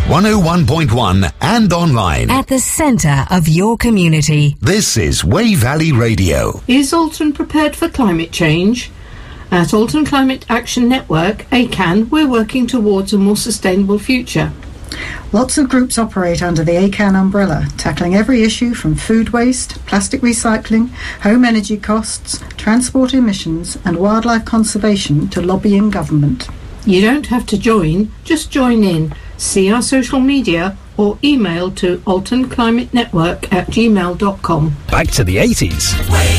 101.1 and online. At the centre of your community. This is Wey Valley Radio. Is Alton prepared for climate change? At Alton Climate Action Network, ACAN, we're working towards a more sustainable future. Lots of groups operate under the ACAN umbrella, tackling every issue from food waste, plastic recycling, home energy costs, transport emissions and wildlife conservation to lobbying government. You don't have to join, just join in. See our social media or email to altonclimatenetwork@gmail.com. Back to the 80s.